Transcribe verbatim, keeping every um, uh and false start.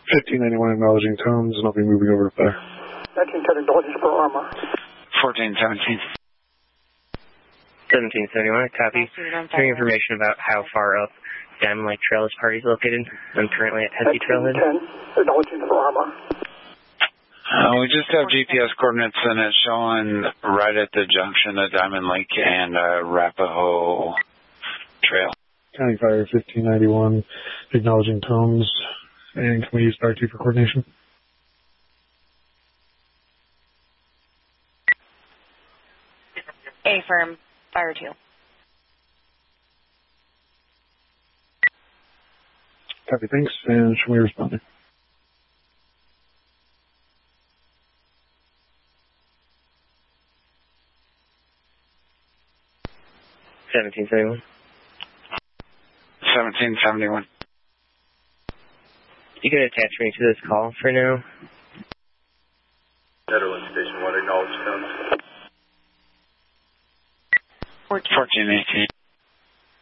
fifteen ninety-one acknowledging tones, and I'll be moving over to fire. nineteen ten acknowledging for armor. fourteen seventeen. seventeen seventy-one, copy. Hearing information about how far up Diamond Lake Trail this party is located. I'm currently at Hesse Trailhead. nineteen ten acknowledging for armor. Uh, we just have G P S coordinates and it's showing right at the junction of Diamond Lake and uh, Arapahoe Trail. County Fire fifteen ninety-one, acknowledging tones, and can we use Fire two for coordination? A firm, Fire two. Copy, thanks, and show me responding. seventeen seventy-one. seventeen seventy-one. You can attach me to this call for now. Netherlands Station one, acknowledge tones. fourteen eighteen.